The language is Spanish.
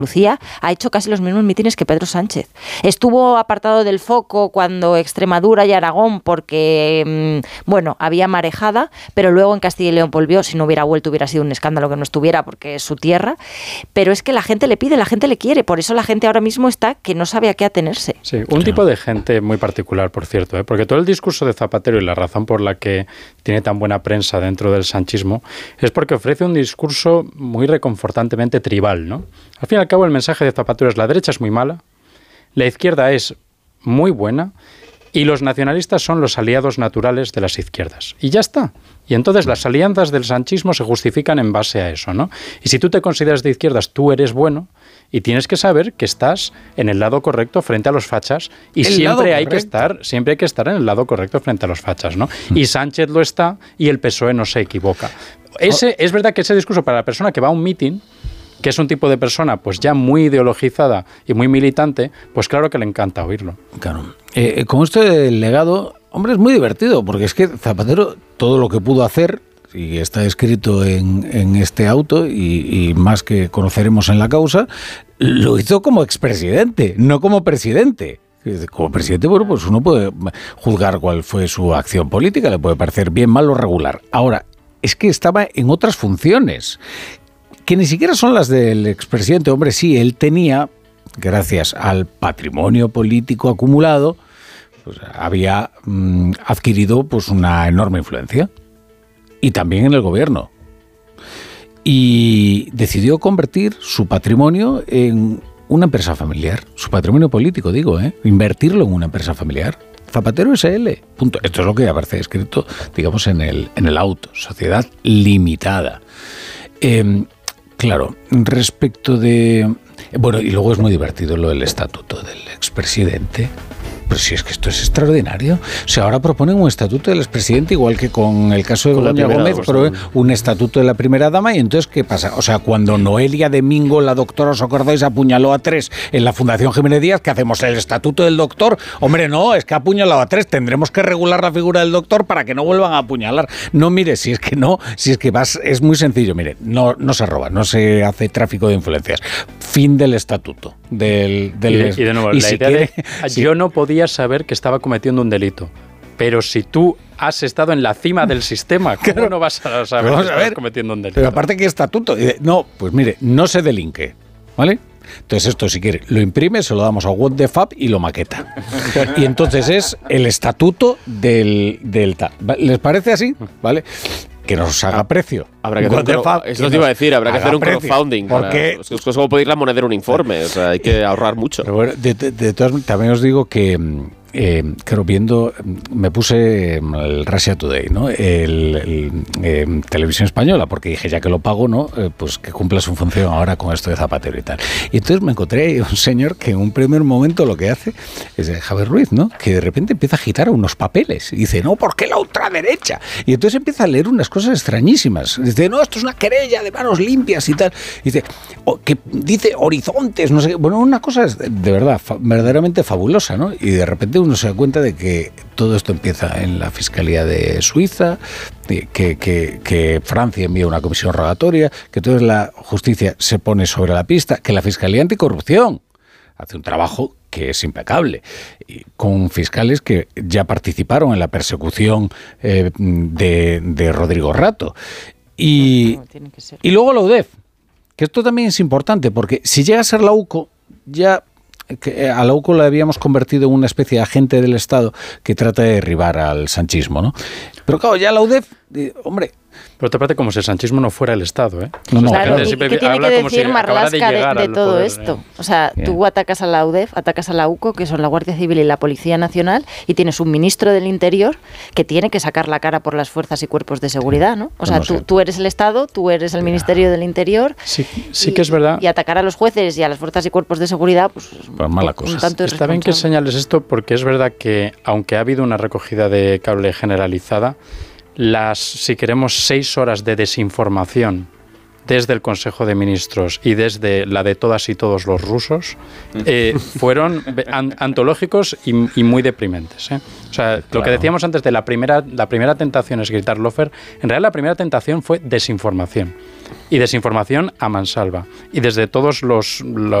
Lucía ha hecho casi los mismos mítines que Pedro Sánchez. Estuvo apartado del foco cuando Extremadura y Aragón porque, había marejada, pero luego en Castilla y León volvió. Si no hubiera vuelto hubiera sido un escándalo que no estuviera porque es su tierra. Pero es que la gente le pide, la gente le quiere. Por eso la gente ahora mismo está que no sabe a qué atenerse. Sí, un tipo de gente muy particular, por cierto, porque todo el discurso de Zapatero y la razón por la que tiene tan buena prensa dentro del sanchismo es porque ofrece un discurso muy reconfortantemente tribal, ¿no? Al fin y al cabo, el mensaje de Zapatero es: la derecha es muy mala, la izquierda es muy buena y los nacionalistas son los aliados naturales de las izquierdas. Y ya está. Y entonces las alianzas del sanchismo se justifican en base a eso, ¿no? Y si tú te consideras de izquierdas, tú eres bueno y tienes que saber que estás en el lado correcto frente a los fachas y siempre hay que estar en el lado correcto frente a los fachas, ¿no? Y Sánchez lo está y el PSOE no se equivoca. Es verdad que ese discurso para la persona que va a un mitin, que es un tipo de persona pues ya muy ideologizada y muy militante, pues claro que le encanta oírlo. Claro. Con esto del legado, hombre, es muy divertido, porque es que Zapatero, todo lo que pudo hacer, y está escrito en este auto, y más que conoceremos en la causa, lo hizo como expresidente, no como presidente. Como presidente, bueno, pues uno puede juzgar cuál fue su acción política, le puede parecer bien, mal o regular. Ahora, es que estaba en otras funciones que ni siquiera son las del expresidente. Hombre, sí, él tenía, gracias al patrimonio político acumulado, pues había adquirido pues una enorme influencia. Y también en el gobierno. Y decidió convertir su patrimonio en una empresa familiar. Su patrimonio político, digo, invertirlo en una empresa familiar. Zapatero SL. Punto. Esto es lo que aparece escrito, digamos, en el auto. Sociedad limitada. Claro, respecto de... Bueno, y luego es muy divertido lo del estatuto del expresidente. Pero si es que esto es extraordinario. O sea, ahora proponen un estatuto del expresidente, igual que con el caso de Begoña Gómez, pero un estatuto de la primera dama. Y entonces, ¿qué pasa? O sea, cuando Noelia Domingo, la doctora Socordois, apuñaló a 3 en la Fundación Jiménez Díaz, ¿qué hacemos? ¿El estatuto del doctor? Hombre, no, es que ha apuñalado a 3. Tendremos que regular la figura del doctor para que no vuelvan a apuñalar. No, mire, si es que es muy sencillo. Mire, no se roba, no se hace tráfico de influencias. Fin del estatuto. Y de nuevo, la idea yo no podía saber que estaba cometiendo un delito. Pero si tú has estado en la cima del sistema, ¿cómo claro, no vas a saber que estás cometiendo un delito? Pero aparte, ¿qué estatuto? No, pues mire, no se delinque, ¿vale? Entonces esto, si quiere, lo imprime, se lo damos a What the Fab y lo maqueta. Y entonces es el estatuto del tal. ¿Les parece así? ¿Vale? Que nos haga precio. Habrá que hacer eso te iba a decir, habrá que hacer un crowdfunding. Porque es como pedir la moneda un informe, o sea, hay que ahorrar mucho. Pero bueno, de todas, también os digo que claro, viendo, me puse el Russia Today, ¿no? Televisión Española, porque dije, ya que lo pago, ¿no? Pues que cumpla su función ahora con esto de Zapatero y tal. Y entonces me encontré un señor que en un primer momento lo que hace es Javier Ruiz, ¿no? Que de repente empieza a agitar unos papeles y dice, no, ¿por qué la ultraderecha? Y entonces empieza a leer unas cosas extrañísimas. Dice, no, esto es una querella de manos limpias y tal. Y dice, que dice horizontes, no sé qué. Bueno, una cosa es de verdad, verdaderamente fabulosa, ¿no? Y de repente uno se da cuenta de que todo esto empieza en la Fiscalía de Suiza, que Francia envía una comisión rogatoria, que toda la justicia se pone sobre la pista, que la Fiscalía Anticorrupción hace un trabajo que es impecable, con fiscales que ya participaron en la persecución de Rodrigo Rato. Y luego la UDEF, que esto también es importante, porque si llega a ser la UCO, ya... que a la UCO la habíamos convertido en una especie de agente del Estado que trata de derribar al sanchismo, ¿no? Pero claro, ya la UDEF, hombre... Pero te parece como si el sanchismo no fuera el Estado, ¿eh? No, claro, ¿qué tiene que decir Marlaska de todo esto? O sea, tú atacas a la UDEF, atacas a la UCO, que son la Guardia Civil y la Policía Nacional, y tienes un ministro del Interior que tiene que sacar la cara por las fuerzas y cuerpos de seguridad, ¿no? O sea, tú eres el Estado, tú eres el Ministerio del Interior. Sí que es verdad. Y atacar a los jueces y a las fuerzas y cuerpos de seguridad, pues mala cosa. Está bien que señales esto, porque es verdad que, aunque ha habido una recogida de cable generalizada, si queremos 6 horas de desinformación desde el Consejo de Ministros y desde la de todas y todos los rusos, fueron antológicos y muy deprimentes, ¿eh? O sea, claro. Lo que decíamos antes de la primera tentación es gritar Lofer, en realidad la primera tentación fue desinformación. Y desinformación a mansalva. Y desde todos los